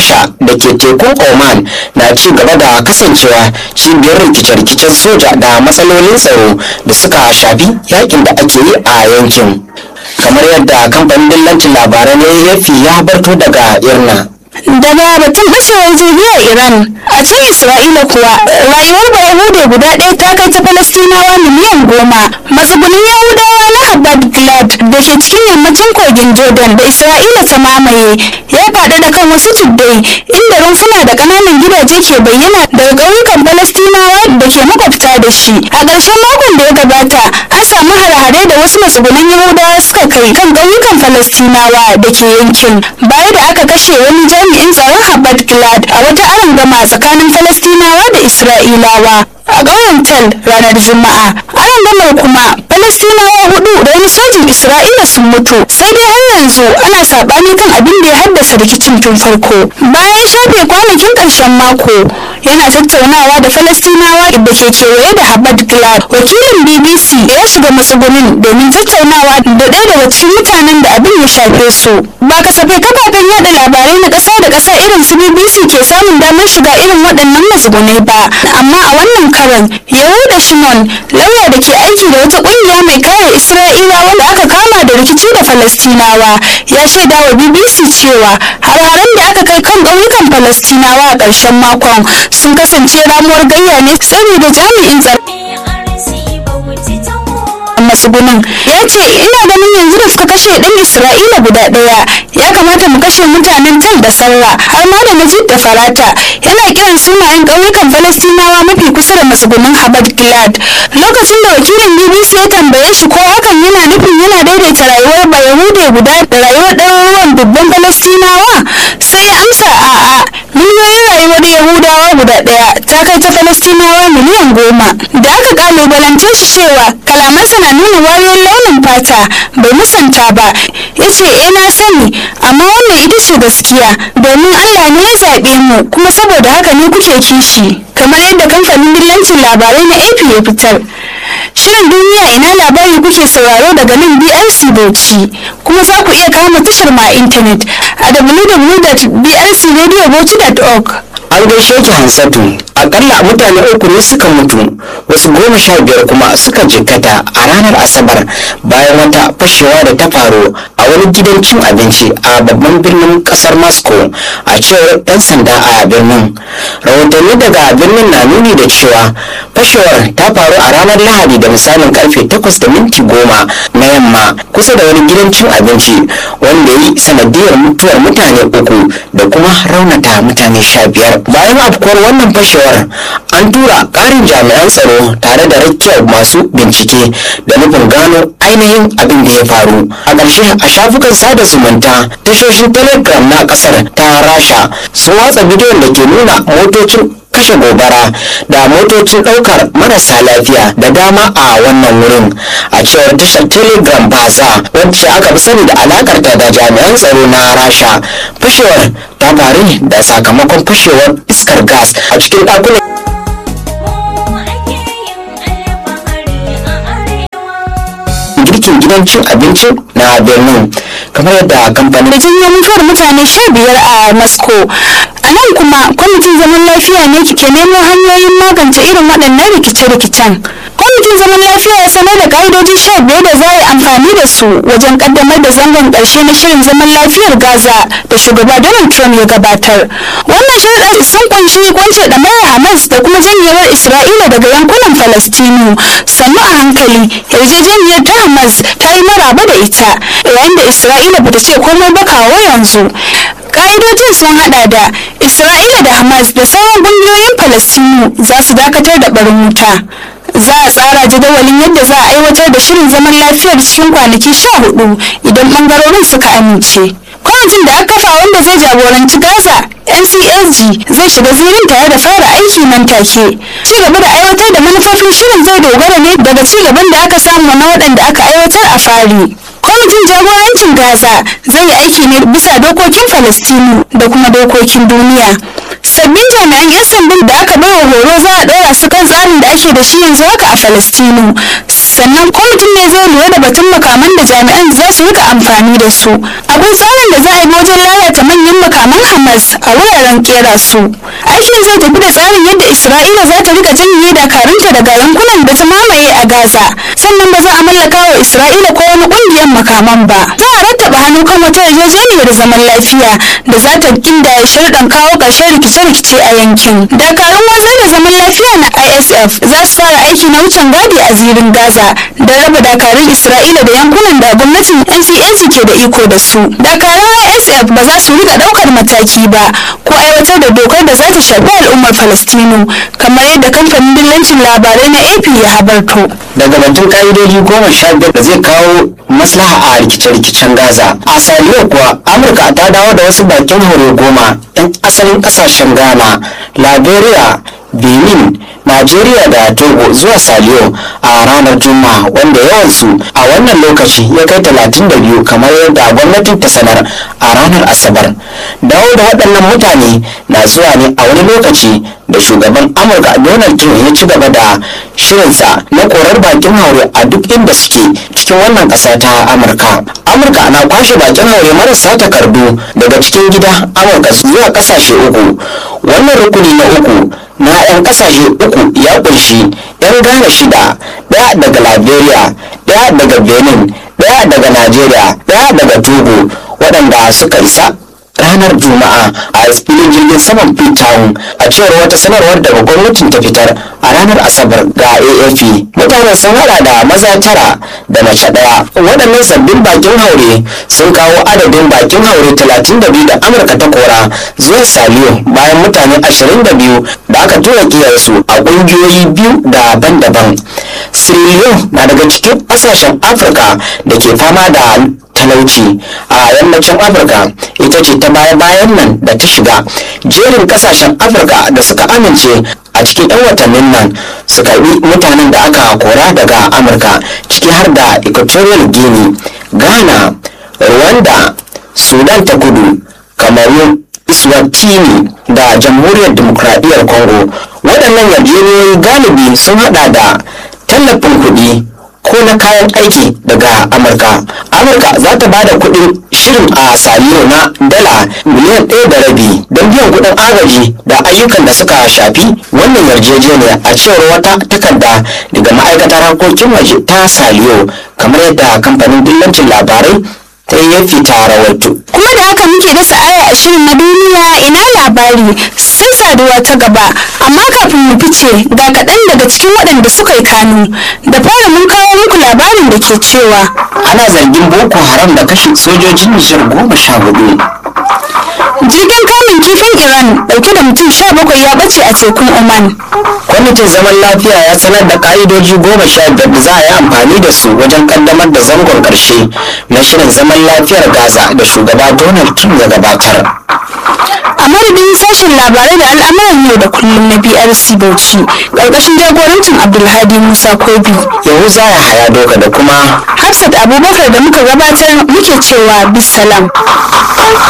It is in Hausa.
Rasha da ke tekun Oman na ci gaba da kasancewa cibiyar rikice-rikicen soja da matsalolin tsaro da suka shafi yakin da ake yi a yankin, kamar yadda kamfanin dillancin labarai na AFP ya barto daga Irna. Daga batun bashewar jirgi a Iran, a can Isra'ila kuwa rayuwar Bayahude guda ɗaya ta kai ta Falastinawa miliyan 10. Matsugunin Yahudawa na Habad Gilad da ke cikin yammacin kogin Jordan da Isra'ila ta mamaye ya faɗa da kan wasu tuddai inda rumfuna da ƙananan gidaje ke bayyana daga ƙauyukan Falastinawa da ke makwabta da shi. A ƙarshen makon da ya gabata an samu hare-hare da wasu matsugunan Yahudawa suka kai kan ƙauyukan Falastinawa da ke yankin, baya da aka kashe wani jami'in tsaron Habad Gilad a wata arangama tsakanin Falastinawa da Isra'ilawa a ƙauyen Tel ranar Juma'a. Arangamar kuma Falastinawa 4 da wani sojin Isra'ila sun mutu, sai dai har yanzu ana saɓani kan abin da ya haddasa rikicin tun farko. Bayan shafe kwanakin ƙarshen mako yana tattaunawa da Falastinawa da ke kewaye da Habad Gilad, wakilin BBC ya shiga matsugunin domin tattaunawa da ɗaya daga cikin mutanen da abin ya shafe su. Ba kasafai kafafen yada labarai na ƙasa da ƙasa irin su BBC ke samun damar shiga irin waɗannan matsugunai ba, amma a wannan karan Yehuda Shimon, lauya da ke aiki da wata ƙungiya mai kare Isra'ilawa da aka kama da rikici da Falastinawa, ya shaida wa BBC cewa har-haren da aka kai kan ƙauyukan Falastinawa a ƙarshen makon sun kasance ramuwar gayya ne saboda jami'in tsaro matsugunin ya ce ina ganin yanzu da suka kashe ɗan Isra'ila guda ɗaya ya kamata mu kashe mutanen Tel da Sarra har ma da Najib da Farata. Yana kiran sunayen ƙauyukan Falastinawa mafi kusa da matsugunin Habad Gilad. Lokacin da wakilin BBC ya tambaye shi ko hakan yana nufin yana daidaita rayuwar Bayahude guda da rayuwar ɗaruruwan dubban Falastinawa, sai ya amsa a'a, miliyoyin rayuwar Yahudawa guda ɗaya ta kai ta Falastinawa miliyan 10. Da aka kalubalance shi cewa kalamansa na nuna wariyar launin fata, bai musanta ba. Ya ce na sani, amma wannan ita ce gaskiya domin Allah ne ya zaɓe mu kuma saboda haka ne kuke kishi, kamar yadda kamfanin dillancin labarai na AP ya fitar. Shirin duniya ina labari kuke sauraro daga nan BRC Bauchi, kuma za ku iya kama tashar ma intanet a www.brcradiobauchi.org. An gaishe ki Hansatu. Akalla mutane 3 ne suka mutu, wasu 15 kuma suka jikkata a ranar Asabar bayan wata fashewa da ta faru a wani gidan cin abinci a babban birnin kasar Moscow, a cewar 'yan sanda a birnin. Rahotanni daga birnin na nuni da cewa fashewar ta faru a ranar Lahadi da misalin karfe 8:10 na yamma kusa da wani gidan cin abinci, wanda ya yi sanadiyar mutuwar mutane 3 da kuma raunata mutane 15. Bayan afkuwar wannan fashewar an tura ƙarin jami'an tsaro tare da rakiyar masu bincike da nufin gano ainihin abin da ya faru. A ƙarshe, a shafukan sada zumunta, tashoshin Telegram na ƙasar ta Rasha sun watsa bidiyon da ke nuna motocin kashe gobara da motocin ɗaukar marasa lafiya da dama a wannan wurin. A cewar tashar Telegram Baza, wacce aka fi sani da alakarta da jami'an tsaro na Rasha, fashewar ta faru ne da sakamakon fashewar iskar gas a cikin ɗakunan girkin gidan cin abincin na birnin, kamar yadda kamfanin da janyo mutuwar mutane 15 a Moscow. A nan kuma kwamitin zaman lafiya ne ke nemo hanyoyin magance irin waɗannan rikice-rikicen. Kwamitin zaman lafiya ya sanar da ƙa'idoji 15 da za a yi amfani da su wajen ƙaddamar da zangon ƙarshe na shirin zaman lafiyar Gaza da shugaba Donald Trump ya gabatar. Wannan sharuɗan sun ƙunshi kwance ɗamarar Hamas da kuma janyewar Isra'ila daga yankunan Falastinu. Sannu a hankali, yarjejeniyar ta Hamas ta yi maraba da ita, yayin da Isra'ila bata ce komai ba kawo yanzu. Ƙa'idojin sun hada da Isra'ila da Hamas da sauran ƙungiyoyin Falastinu za su dakatar da barin wuta. Za a tsara jadawalin yadda za a aiwatar da shirin zaman lafiyar cikin kwanaki 14 idan ɓangarorin suka amince. Kwamitin da aka kafa wanda zai jagoranci Gaza NCSG zai shiga zirin tare da fara aiki nan take. Ci gaba da aiwatar da manufofin shirin zai dogara ne daga ci gaban da aka samu na waɗanda aka aiwatar a fari. Kwamitin jagorancin Gaza zai yi aiki ne bisa dokokin Falastinu da kuma dokokin duniya. Sabbin jami'an 'yan sandan da aka bai wa horo za a ɗora su kan tsarin da ake da shi yanzu haka a Falastinu. sannan kwamitin ne zai lura da batun makaman da jami'an za su rika amfani da su. Akwai tsarin da za a yi wajen lalata manyan makaman Hamas a wuraren kera su. Aikin zai tafi da tsarin yadda Isra'ila za ta rika janye dakarunta daga yankunan da ta mamaye a Gaza, sannan ba za a mallaka wa Isra'ila ko wani kungiyar makaman ba. Za a rattaba hannu kan wata yarjejeniyar zaman lafiya da za ta gindaya sharuɗan kawo ƙarshen rikice-rikice a yankin. Dakarun wanzar da zaman lafiya na ISF za su fara aiki na wucin gadi a zirin Gaza da raba dakarun Isra'ila da yankunan da gwamnatin NCAC ke da iko da su. Dakarun ISF ba za su rika ɗaukar mataki ba ko aiwatar da dokar da za ta shafi al'ummar Falastinu, kamar yadda kamfanin dillancin labarai na AP ya habarto. Daga batun ka'idoji 15 da zai kawo maslaha a rikice-rikicen Gaza. A Saliyo kuwa Amurka ta dawo da wasu bakin haure 10 'yan asalin kasashen Ghana, Liberia, Benin, Najeriya da Togo zuwa Saliyo a ranar Juma'a, wanda yawansu a wannan lokaci ya kai 32 kamar yadda gwamnatin ta sanar a ranar Asabar. Dawo da waɗannan mutane na zuwa ne a wani lokaci da shugaban Amurka Donald Trump ya ci gaba da shirinsa na korar bakin haure a duk inda suke cikin wannan ƙasa ta Amurka. Amurka na kwashe bakin haure marasa takardu daga cikin gida Amurka zuwa ƙasashe 3. Wannan rukuni na 3 na 'yan ƙasashe 3 ya ƙunshi 'yan Ghana 6, 1 daga Liberia, 1 daga Benin, 1 daga Najeriya, 1 daga Togo, waɗanda suka isa ranar Juma'a a filin jirgin saman Freetown, a cewar wata sanarwar daga gwamnatin ta fitar a ranar Asabar ga AFP. Mutanen sun hada da maza 9 da mace 1. Waɗannan sabbin bakin haure sun kawo adadin bakin haure 32 da Amurka ta kora zuwa Saliyo bayan mutane 22 da aka tura kiyarsu a ƙungiyoyi 2 daban-daban. Sierra na daga cikin ƙasashen Afirka da ke fama da talauci a yammacin Afirka. Ita ce ta baya-bayan nan da ta shiga jerin kasashen Afirka da suka amince a cikin 'yan watannin nan su karbi mutanen da aka kora daga Amurka, ciki har da Equatorial Guinea, Ghana, Rwanda, Sudan ta Kudu, Kamaru, Eswatini da Jamhuriyar Dimokuraɗiyyar Congo. Waɗannan yarjejeniyoyi galibi sun hada da tallafin kuɗi ko na kayan aiki daga Amurka. Amurka za ta ba da kuɗin shirin a Saliyo na dala miliyan 1.5 don biyan kuɗin agaji da ayyukan da suka shafi wannan yarjejeniya, a cewar wata takarda daga ma'aikatar harkokin waje ta Saliyo, kamar yadda kamfanin dillancin labarai ta yi fita rawaito. Kuma da haka muke dasa aya a shirin na duniya ina labari sai saduwa ta gaba, amma kafin mu fice ga kaɗan daga cikin waɗanda suka yi kanu. Da fara mun kawo muku labarin da ke cewa ana zargin Boko Haram da kashe sojojin Nijar 14. Jirgin kamun kifin Iran dauke da mutum 17 ya bace a tekun Oman. Kwamitin zaman lafiya ya sanar da ka'idoji 15 da za a yi amfani da su wajen kaddamar da zangon karshe na shirin zaman lafiyar Gaza da shugaba Donald Trump ya gabatar. A madadin sashen labarai da al'amuran yau da kullum na BRC Bauchi, ƙarƙashin jagorancin Abdulhadi Musa Kobi, Yahuza ya haya doka da kuma Hafsat Abubakar da muka gabatar muke cewa bisalam.